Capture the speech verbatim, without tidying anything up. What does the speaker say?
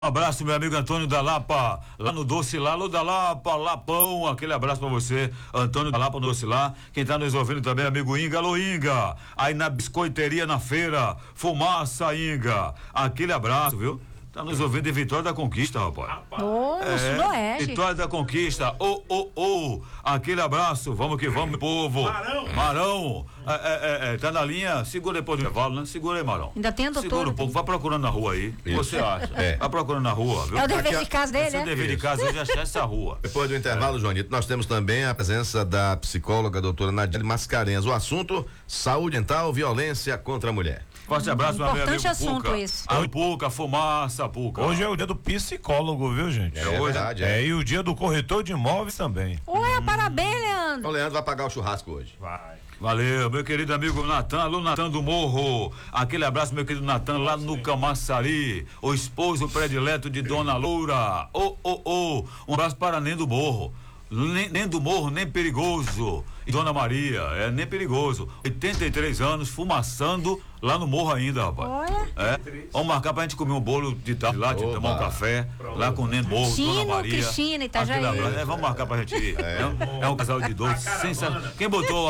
Um abraço, meu amigo Antônio da Lapa, lá no Doce Lalo da Lapa, Lapão, aquele abraço pra você, Antônio da Lapa no Doce Lá. Quem tá nos ouvindo também, amigo Inga, alô Inga, aí na biscoiteria na feira, Fumaça Inga, aquele abraço, viu? Tá nos ouvindo em Vitória da Conquista, rapaz. Ô, oh, Sudoeste. Vitória da Conquista, ô, ô, ô, aquele abraço, vamos que vamos, povo. Marão. Marão, é, é, é, tá na linha, segura depois do intervalo, né? Segura aí, Marão. Ainda tem a doutora. Segura um pouco, vai procurando na rua aí, o que você acha? É. Vai procurando na rua, viu? É o dever Aqui, de casa dele, esse é né? o dever de casa, ele achar essa rua. Depois do intervalo, é. Joanito, nós temos também a presença da psicóloga a doutora Nadiele Mascarenhas. O assunto, saúde mental, violência contra a mulher. Forte abraço, meu amigo. Importante assunto Puca. esse. Ah, Puca, fumaça, Puca. Hoje é o dia do psicólogo, viu, gente? É, é verdade, é. é. É, e o dia do corretor de imóveis também. Ué, parabéns, Leandro. O Leandro vai pagar o churrasco hoje. Vai. Valeu, meu querido amigo Natan, alô Natan do Morro, aquele abraço, meu querido Natan, lá no Camaçari, o esposo predileto de Dona Loura, ô, ô, ô, um abraço para Nem do Morro, nem, nem do Morro, nem perigoso, e Dona Maria, é nem perigoso, oitenta e três anos, fumaçando lá no Morro ainda, rapaz. Olha. É, vamos marcar pra gente comer um bolo de tarde lá, de Oba. tomar um café, lá com o Nem do Morro, Chino, Dona Maria. Cristina, Itajaí. Aquele abraço, é, vamos marcar pra gente ir, é, é um casal de dois, sensacional. Quem botou